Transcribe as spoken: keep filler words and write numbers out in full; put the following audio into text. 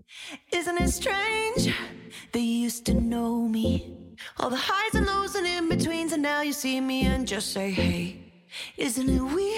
Isn't it strange that you used to know me? All the highs and lows and in-betweens, and now you see me and just say, hey. Isn't it weird?